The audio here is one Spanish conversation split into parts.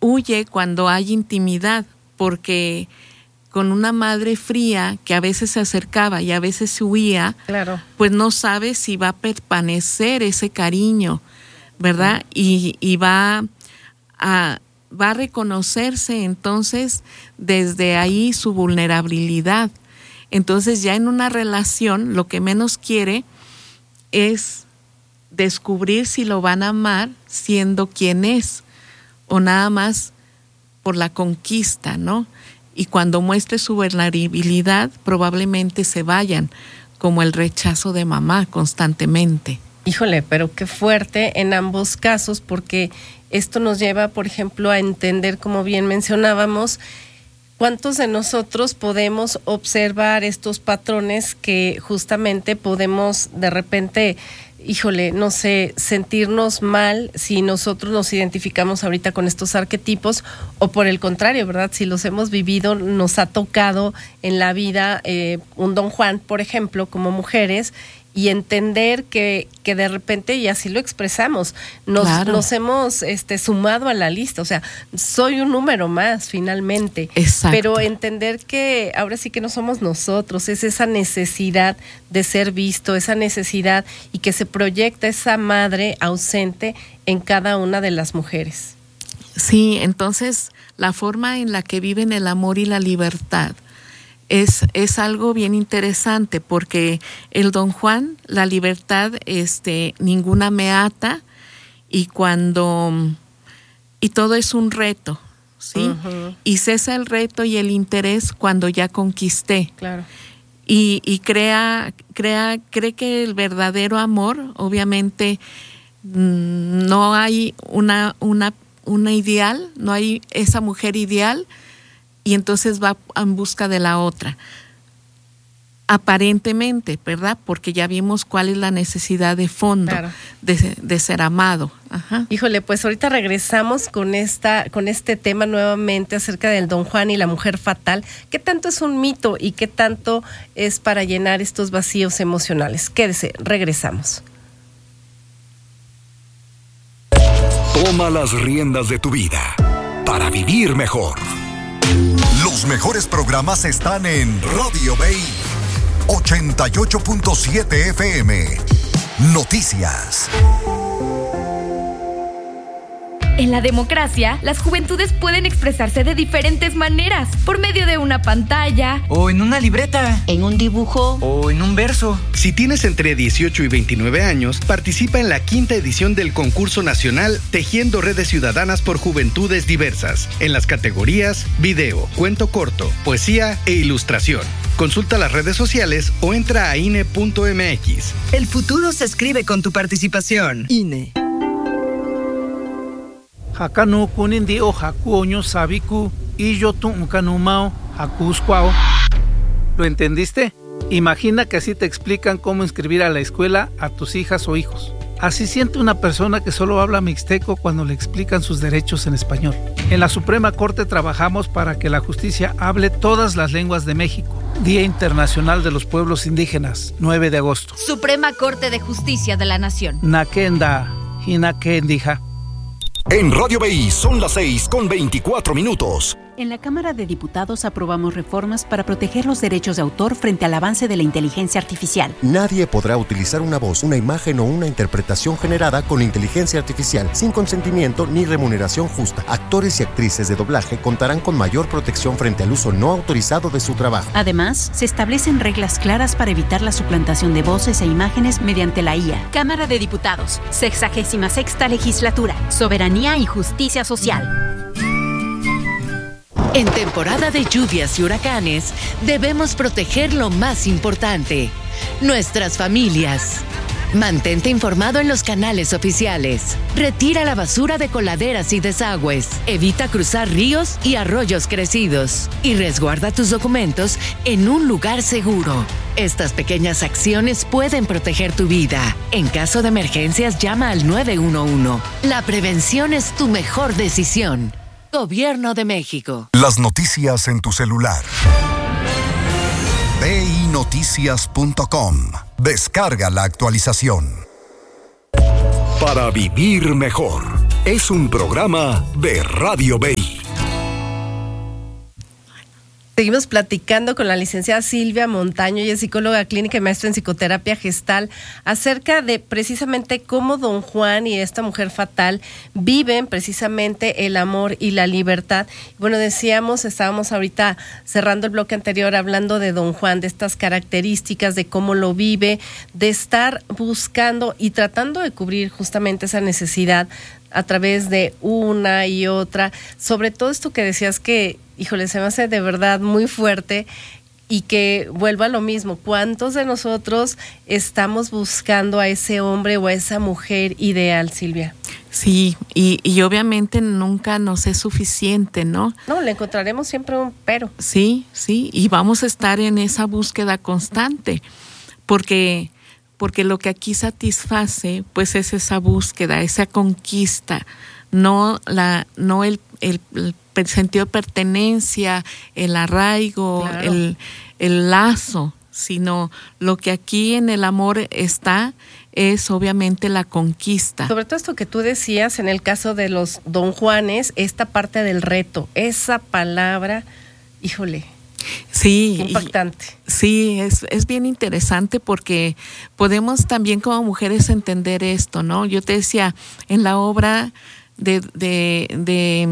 huye cuando hay intimidad, porque con una madre fría que a veces se acercaba y a veces huía, claro, pues no sabe si va a permanecer ese cariño, ¿verdad? Y va a reconocerse entonces desde ahí su vulnerabilidad. Entonces ya en una relación lo que menos quiere es descubrir si lo van a amar siendo quien es o nada más por la conquista, ¿no? Y cuando muestre su vulnerabilidad probablemente se vayan, como el rechazo de mamá constantemente. Híjole, pero qué fuerte en ambos casos, porque esto nos lleva, por ejemplo, a entender, como bien mencionábamos, cuántos de nosotros podemos observar estos patrones que justamente podemos de repente, híjole, no sé, sentirnos mal si nosotros nos identificamos ahorita con estos arquetipos, o por el contrario, ¿verdad? Si los hemos vivido, nos ha tocado en la vida un Don Juan, por ejemplo, como mujeres, y entender que de repente, y así lo expresamos, nos hemos sumado a la lista, o sea, soy un número más finalmente. Exacto. Pero entender que ahora sí que no somos nosotros, es esa necesidad de ser visto, esa necesidad, y que se proyecta esa madre ausente en cada una de las mujeres. Sí, entonces la forma en la que viven el amor y la libertad es algo bien interesante, porque el Don Juan, la libertad, ninguna me ata, y todo es un reto, ¿sí? Uh-huh. Y cesa el reto y el interés cuando ya conquisté. Claro. Y cree que el verdadero amor, obviamente, no hay una ideal, no hay esa mujer ideal, y entonces va en busca de la otra. Aparentemente, ¿verdad? Porque ya vimos cuál es la necesidad de fondo, claro, de ser amado. Ajá. Híjole, pues ahorita regresamos con este tema nuevamente acerca del Don Juan y la mujer fatal. ¿Qué tanto es un mito y qué tanto es para llenar estos vacíos emocionales? Quédese, regresamos. Toma las riendas de tu vida para vivir mejor. Los mejores programas están en Radio Bay 88.7 FM. Noticias. En la democracia, las juventudes pueden expresarse de diferentes maneras, por medio de una pantalla, o en una libreta, en un dibujo, o en un verso. Si tienes entre 18 y 29 años, participa en la 5ª edición del concurso nacional Tejiendo Redes Ciudadanas por Juventudes Diversas, en las categorías video, cuento corto, poesía e ilustración. Consulta las redes sociales o entra a INE.mx. El futuro se escribe con tu participación. INE. Hakanu kunindi o hakuoño sabiku y yo tu kanumao hakusquao. ¿Lo entendiste? Imagina que así te explican cómo inscribir a la escuela a tus hijas o hijos. Así siente una persona que solo habla mixteco cuando le explican sus derechos en español. En la Suprema Corte trabajamos para que la justicia hable todas las lenguas de México. Día Internacional de los Pueblos Indígenas, 9 de agosto. Suprema Corte de Justicia de la Nación. Nakenda, hinakendija. En Radio BI son las 6:24. En la Cámara de Diputados aprobamos reformas para proteger los derechos de autor frente al avance de la inteligencia artificial. Nadie podrá utilizar una voz, una imagen o una interpretación generada con inteligencia artificial sin consentimiento ni remuneración justa. Actores y actrices de doblaje contarán con mayor protección frente al uso no autorizado de su trabajo. Además, se establecen reglas claras para evitar la suplantación de voces e imágenes mediante la IA. Cámara de Diputados, 66ª Legislatura, Soberanía y Justicia Social. En temporada de lluvias y huracanes, debemos proteger lo más importante, nuestras familias. Mantente informado en los canales oficiales. Retira la basura de coladeras y desagües. Evita cruzar ríos y arroyos crecidos. Y resguarda tus documentos en un lugar seguro. Estas pequeñas acciones pueden proteger tu vida. En caso de emergencias, llama al 911. La prevención es tu mejor decisión. Gobierno de México. Las noticias en tu celular. BINoticias.com. Descarga la actualización. Para vivir mejor. es un programa de Radio Bay. Seguimos platicando con la licenciada Silvia Montaño, ella es psicóloga clínica y maestra en psicoterapia gestal, acerca de precisamente cómo don Juan y esta mujer fatal viven precisamente el amor y la libertad. Bueno, estábamos ahorita cerrando el bloque anterior hablando de don Juan, de estas características, de cómo lo vive, de estar buscando y tratando de cubrir justamente esa necesidad a través de una y otra, sobre todo esto que decías que, híjole, se me hace de verdad muy fuerte y que vuelva a lo mismo. ¿Cuántos de nosotros estamos buscando a ese hombre o a esa mujer ideal, Silvia? Sí, y obviamente nunca nos es suficiente, ¿no? No, le encontraremos siempre un pero. Sí, y vamos a estar en esa búsqueda constante, porque lo que aquí satisface, pues es esa búsqueda, esa conquista, no el sentido de pertenencia, el arraigo, claro, el lazo, sino lo que aquí en el amor está es obviamente la conquista. Sobre todo esto que tú decías en el caso de los don Juanes, esta parte del reto, esa palabra, híjole. Sí, impactante. Sí, es bien interesante porque podemos también como mujeres entender esto, ¿no? Yo te decía, en la obra de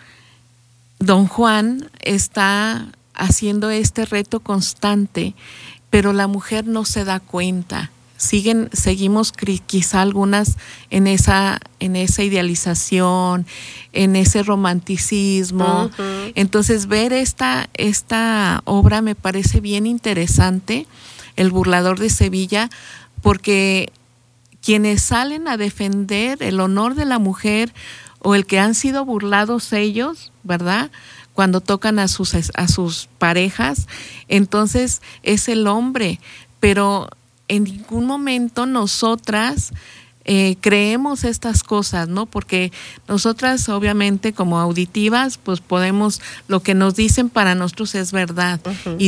don Juan está haciendo este reto constante, pero la mujer no se da cuenta. Seguimos quizá algunas en esa idealización, en ese romanticismo. Uh-huh. Entonces ver esta obra me parece bien interesante, El burlador de Sevilla, porque quienes salen a defender el honor de la mujer o el que han sido burlados ellos, ¿verdad?, cuando tocan a sus parejas, entonces es el hombre, pero en ningún momento nosotras creemos estas cosas, ¿no? Porque nosotras obviamente como auditivas pues podemos, lo que nos dicen para nosotros es verdad. Uh-huh.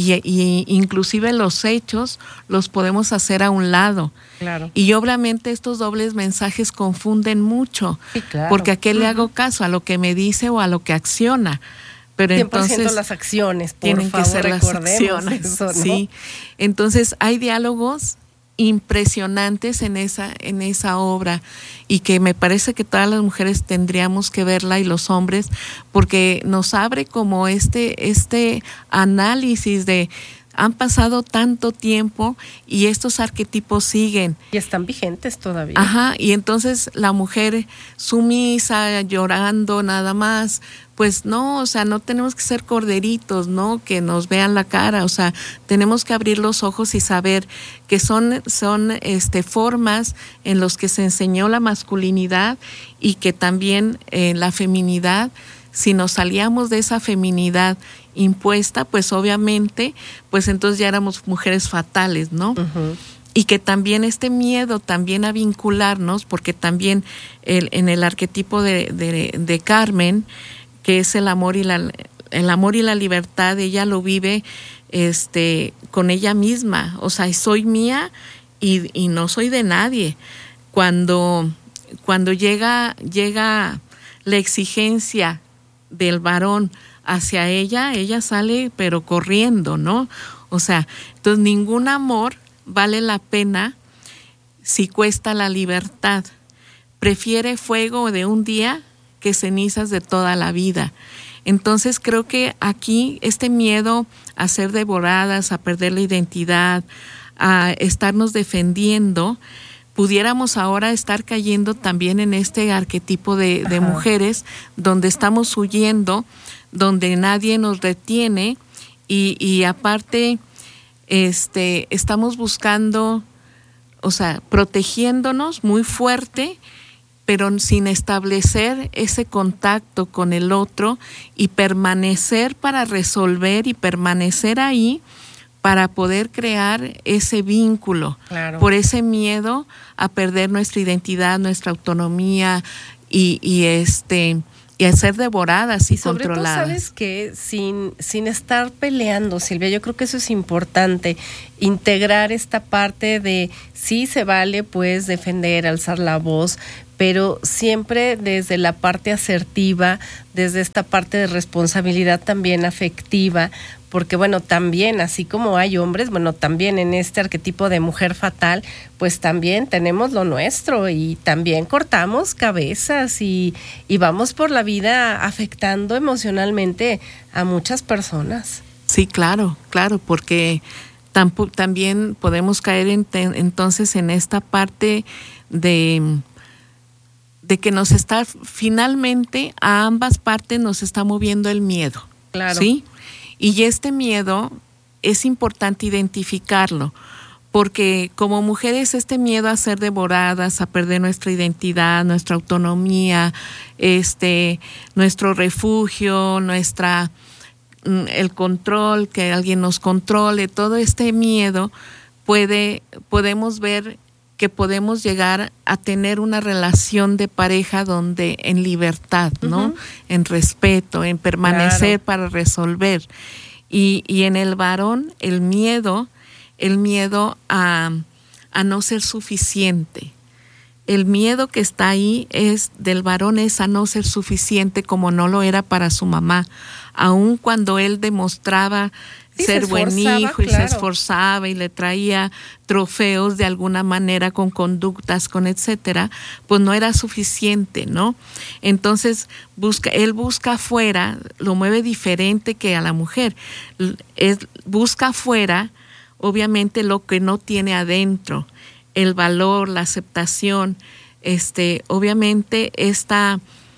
y inclusive los hechos los podemos hacer a un lado. Claro. Y obviamente estos dobles mensajes confunden mucho. Sí, claro. Porque ¿a qué le hago caso? ¿A lo que me dice o a lo que acciona? Pero 100% entonces las acciones, tienen que ser las acciones, eso, ¿no? Sí. Entonces hay diálogos impresionantes en esa obra y que me parece que todas las mujeres tendríamos que verla y los hombres, porque nos abre como este análisis de han pasado tanto tiempo y estos arquetipos siguen. Y están vigentes todavía. Ajá, y entonces la mujer sumisa, llorando nada más, pues no, o sea, no tenemos que ser corderitos, ¿no? Que nos vean la cara, o sea, tenemos que abrir los ojos y saber que son formas en los que se enseñó la masculinidad y que también la feminidad, si nos salíamos de esa feminidad impuesta, pues obviamente, pues entonces ya éramos mujeres fatales, ¿no? Uh-huh. Y que también este miedo también a vincularnos, porque también en el arquetipo de Carmen, que es el amor y la libertad, ella lo vive con ella misma, o sea, soy mía y no soy de nadie. Cuando llega la exigencia del varón hacia ella sale pero corriendo, ¿no? O sea, entonces ningún amor vale la pena si cuesta la libertad. Prefiere fuego de un día que cenizas de toda la vida. Entonces creo que aquí este miedo a ser devoradas, a perder la identidad, a estarnos defendiendo, pudiéramos ahora estar cayendo también en este arquetipo de mujeres donde estamos huyendo, donde nadie nos retiene y aparte estamos buscando, o sea, protegiéndonos muy fuerte, pero sin establecer ese contacto con el otro y permanecer para resolver y permanecer ahí para poder crear ese vínculo. Claro. Por ese miedo a perder nuestra identidad, nuestra autonomía y a ser devoradas y sobre controladas. Todo, sabes que sin estar peleando, Silvia, yo creo que eso es importante, integrar esta parte de sí se vale pues defender, alzar la voz, pero siempre desde la parte asertiva, desde esta parte de responsabilidad también afectiva, porque bueno, también así como hay hombres, bueno, también en este arquetipo de mujer fatal, pues también tenemos lo nuestro y también cortamos cabezas y vamos por la vida afectando emocionalmente a muchas personas. Sí, claro, porque también podemos caer entonces en esta parte de que nos está, finalmente a ambas partes nos está moviendo el miedo. Claro. ¿Sí? Y este miedo es importante identificarlo, porque como mujeres este miedo a ser devoradas, a perder nuestra identidad, nuestra autonomía, nuestro refugio, el control, que alguien nos controle, todo este miedo podemos ver que podemos llegar a tener una relación de pareja donde en libertad, ¿no? Uh-huh. En respeto, en permanecer para resolver. Y en el varón, el miedo a no ser suficiente. El miedo que está ahí del varón es a no ser suficiente como no lo era para su mamá. Aun cuando él demostraba ser buen hijo y se esforzaba y le traía trofeos de alguna manera con conductas, con etcétera, pues no era suficiente, ¿no? Entonces él busca afuera, lo mueve diferente que a la mujer. Busca afuera, obviamente, lo que no tiene adentro, el valor, la aceptación, obviamente esta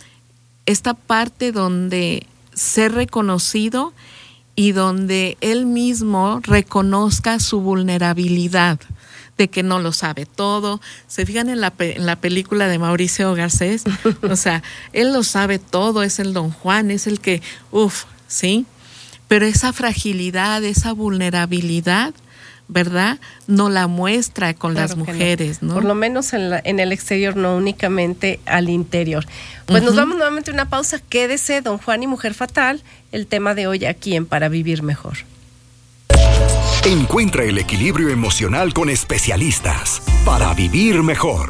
parte donde ser reconocido y donde él mismo reconozca su vulnerabilidad, de que no lo sabe todo. Se fijan en la película de Mauricio Garcés, o sea, él lo sabe todo, es el Don Juan, es el que, ¿sí? Pero esa fragilidad, esa vulnerabilidad, ¿verdad? No la muestra con las mujeres, ¿no? Por lo menos en el exterior, no únicamente al interior. Pues nos vamos nuevamente a una pausa. Quédese, Don Juan y Mujer Fatal, el tema de hoy aquí en Para Vivir Mejor. Encuentra el equilibrio emocional con especialistas para vivir mejor.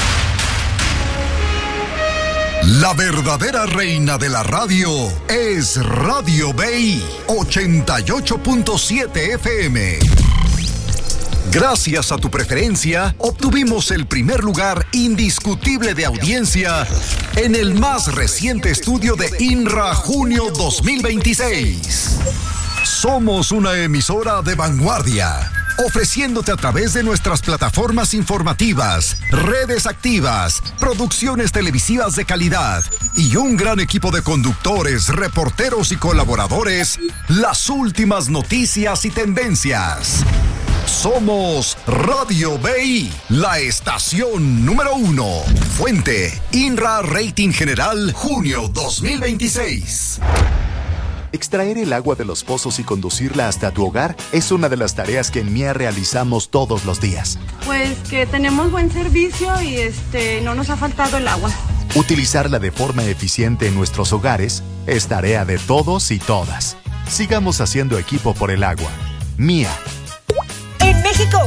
La verdadera reina de la radio es Radio BI 88.7 FM. Gracias a tu preferencia, obtuvimos el primer lugar indiscutible de audiencia en el más reciente estudio de INRA Junio 2026. Somos una emisora de vanguardia, ofreciéndote a través de nuestras plataformas informativas, redes activas, producciones televisivas de calidad y un gran equipo de conductores, reporteros y colaboradores, las últimas noticias y tendencias. Somos Radio BI, la estación número 1. Fuente, INRA Rating General, junio 2026. Extraer el agua de los pozos y conducirla hasta tu hogar es una de las tareas que en MIA realizamos todos los días. Pues que tenemos buen servicio y no nos ha faltado el agua. Utilizarla de forma eficiente en nuestros hogares es tarea de todos y todas. Sigamos haciendo equipo por el agua. MIA,